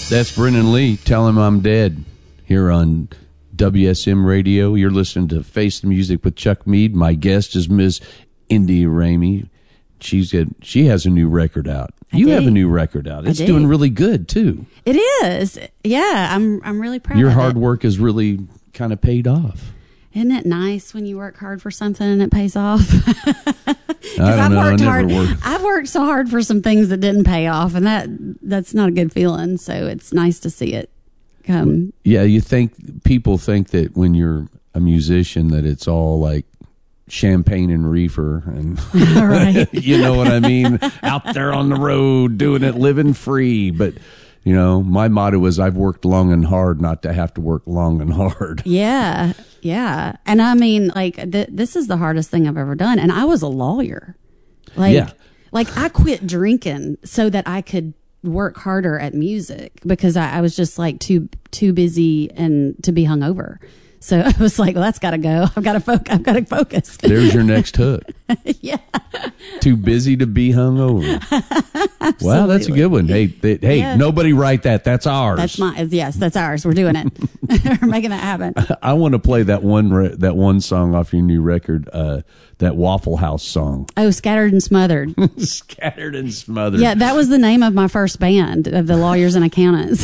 That's Brennan Lee. Tell him I'm dead. Here on WSM Radio. You're listening to Face the Music with Chuck Mead. My guest is Ms. India Ramey. She has a new record out. You have a new record out. It's doing really good too. It is. Yeah, I'm really proud. Your of hard it. work has really kind of paid off. Isn't it nice when you work hard for something and it pays off? I don't know. I never worked. I've worked so hard for some things that didn't pay off, and that's not a good feeling. So it's nice to see it come. Yeah, people think that when you're a musician that it's all like champagne and reefer and Right. you know what I mean? Out there on the road doing it, living free. But you know, my motto is I've worked long and hard not to have to work long and hard. Yeah. Yeah. And I mean, like, this is the hardest thing I've ever done. And I was a lawyer. Like I quit drinking so that I could work harder at music because I was just like too busy and to be hungover. So I was like, well, that's got to go. I've got to focus. There's your next hook. Yeah. Too busy to be hungover. Wow, that's a good one. Hey, Yeah. Nobody write that. That's ours. That's mine. Yes, that's ours. We're doing it. We're making that happen. I want to play that one song off your new record, that Waffle House song. Oh, Scattered and Smothered. Scattered and Smothered. Yeah, that was the name of my first band, of the Lawyers and Accountants.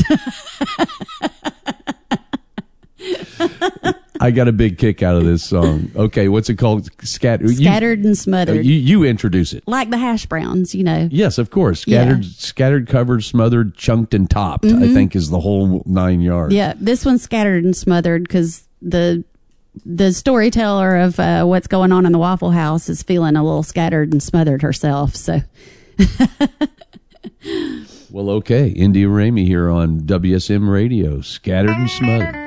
I got a big kick out of this song. Okay, what's it called? Scattered and Smothered. You introduce it. Like the Hash Browns, you know. Yes, of course. Scattered, covered, smothered, chunked, and topped, Mm-hmm. I think is the whole 9 yards. Yeah, this one's Scattered and Smothered because the storyteller of what's going on in the Waffle House is feeling a little scattered and smothered herself. So, Well, okay. India Ramey here on WSM Radio. Scattered and Smothered.